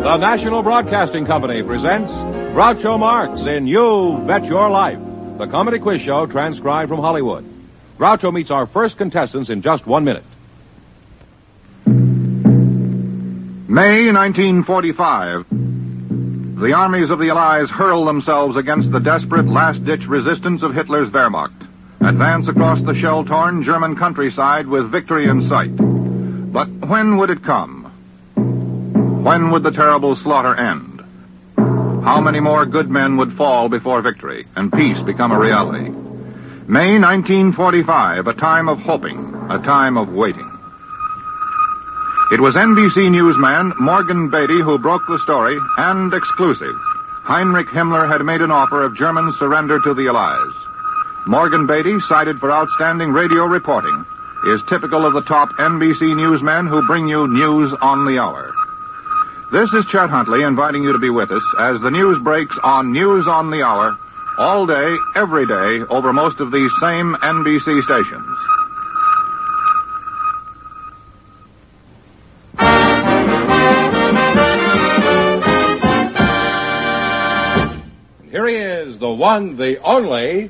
The National Broadcasting Company presents Groucho Marx in You Bet Your Life, the comedy quiz show transcribed from Hollywood. Groucho meets our first contestants in just 1 minute. May 1945. The armies of the Allies hurl themselves against the desperate last-ditch resistance of Hitler's Wehrmacht. Advance across the shell-torn German countryside with victory in sight. But when would it come? When would the terrible slaughter end? How many more good men would fall before victory and peace become a reality? May 1945, a time of hoping, a time of waiting. It was NBC newsman Morgan Beatty who broke the story, and exclusive. Heinrich Himmler had made an offer of German surrender to the Allies. Morgan Beatty, cited for outstanding radio reporting, is typical of the top NBC newsmen who bring you news on the hour. This is Chet Huntley inviting you to be with us as the news breaks on News on the Hour, all day, every day, over most of these same NBC stations. Here he is, the one, the only...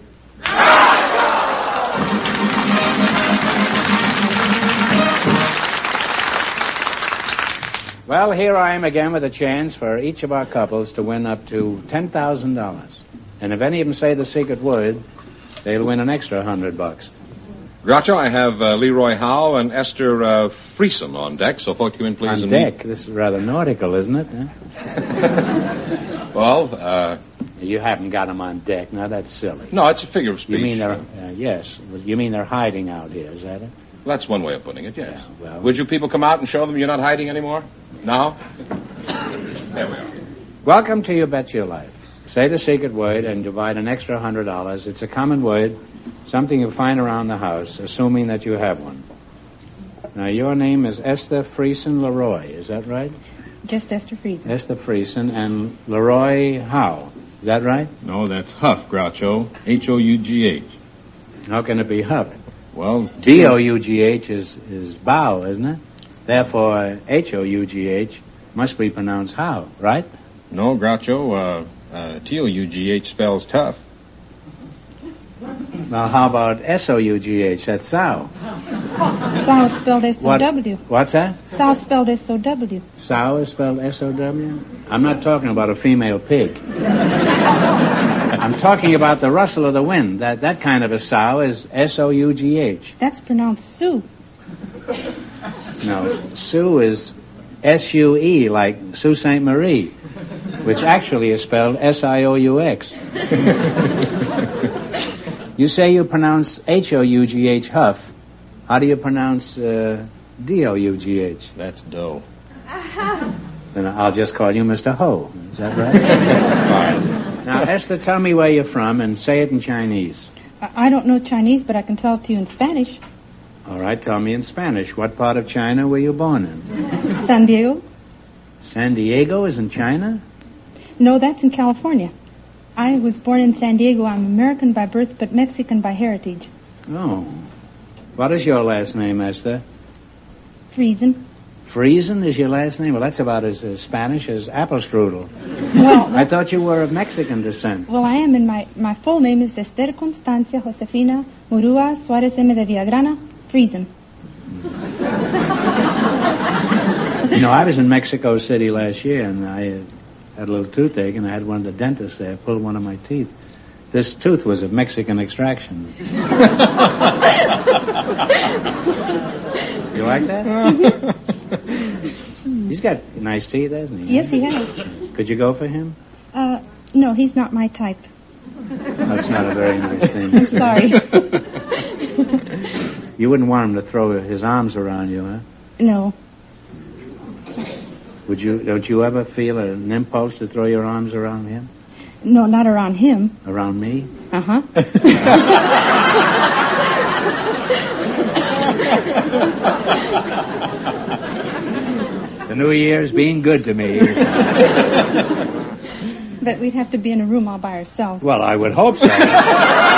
Well, here I am again with a chance for each of our couples to win up to $10,000. And if any of them say the secret word, they'll win an extra $100. Groucho, I have Leroy Howe and Esther Friesen on deck, so folks come in, please. On deck? This is rather nautical, isn't it? Huh? Well, You haven't got them on deck. Now, that's silly. No, it's a figure of speech. You mean they're... yes. You mean they're hiding out here, is that it? That's one way of putting it, yes. Yeah, well... Would you people come out and show them you're not hiding anymore? No? There we are. Welcome to You Bet Your Life. Say the secret word and divide an extra $100. It's a common word, something you find around the house, assuming that you have one. Now, your name is Esther Friesen Leroy, is that right? Just Esther Friesen. Esther Friesen and Leroy Howe, is that right? No, that's Huff, Groucho. H-O-U-G-H. How can it be Huff? Well, D-O-U-G-H is bow, isn't it? Therefore, H-O-U-G-H must be pronounced how, right? No, Groucho, T-O-U-G-H spells tough. Now, how about S-O-U-G-H? That's sow. Sow spelled S-O-W. What's that? Sow spelled S-O-W. Sow is spelled S-O-W? I'm not talking about a female pig. I'm talking about the rustle of the wind. That kind of a sow is S-O-U-G-H. That's pronounced Sue. No, Sue is S-U-E, like Sault Ste. Marie, which actually is spelled S-I-O-U-X. You say you pronounce H-O-U-G-H, Huff. How do you pronounce D-O-U-G-H? That's dough. Then I'll just call you Mr. Ho. Is that right? Fine. Now, Esther, tell me where you're from and say it in Chinese. I don't know Chinese, but I can tell it to you in Spanish. All right, tell me in Spanish. What part of China were you born in? San Diego? San Diego is in China? No, that's in California. I was born in San Diego. I'm American by birth, but Mexican by heritage. Oh. What is your last name, Esther? Friesen. Friesen is your last name? Well, that's about as Spanish as apple strudel. Well, I thought you were of Mexican descent. Well, I am, and my full name is Esther Constancia Josefina Murúa Suárez M. de Villagrana Friesen. You know, I was in Mexico City last year, and I had a little toothache, and I had one of the dentists there pull one of my teeth. This tooth was of Mexican extraction. You like that? He's got nice teeth, hasn't he? Yes, he has. Could you go for him? No, he's not my type. That's not a very nice thing. I'm sorry. You wouldn't want him to throw his arms around you, huh? No. Don't you ever feel an impulse to throw your arms around him? No, not around him. Around me? Uh-huh. The new year's being good to me. But we'd have to be in a room all by ourselves. Well, I would hope so.